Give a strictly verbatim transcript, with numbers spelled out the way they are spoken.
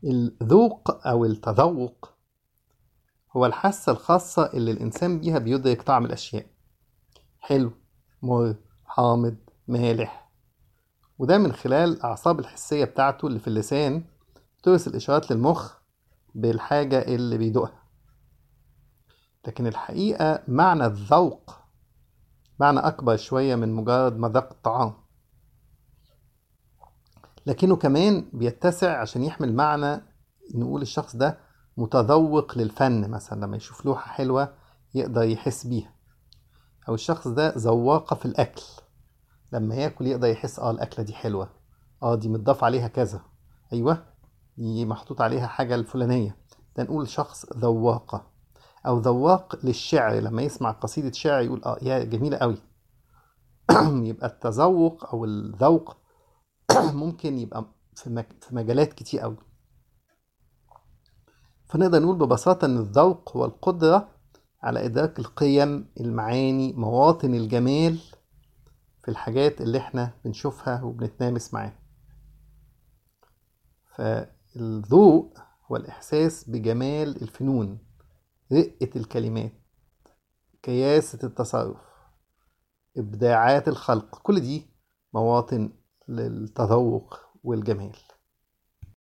الذوق أو التذوق هو الحاسة الخاصة اللي الإنسان بيها بيدرك طعم الأشياء، حلو، مر، حامض، مالح. وده من خلال الأعصاب الحسية بتاعته اللي في اللسان بترسل إشارات للمخ بالحاجة اللي بيدوقها. لكن الحقيقة معنى الذوق معنى أكبر شوية من مجرد مذاق الطعام، لكنه كمان بيتسع عشان يحمل معنى نقول الشخص ده متذوق للفن، مثلا لما يشوف لوحة حلوة يقدر يحس بيها. أو الشخص ده ذواقة في الأكل، لما ياكل يقدر يحس اه الأكلة دي حلوة، اه دي متضاف عليها كذا، أيوة دي محطوط عليها حاجة الفلانية. ده نقول شخص ذواقة. أو ذواق للشعر، لما يسمع قصيدة شعر يقول اه يا جميلة قوي. يبقى التذوق أو الذوق ممكن يبقى في مك- في مجالات كتير قوي. فنقدر نقول ببساطة إن الذوق هو القدرة على إدراك القيم، المعاني، مواطن الجمال في الحاجات اللي احنا بنشوفها وبنتنامس معاها. فالذوق هو الإحساس بجمال الفنون، رقة الكلمات، كياسة التصرف، إبداعات الخلق، كل دي مواطن للتذوق والجمال.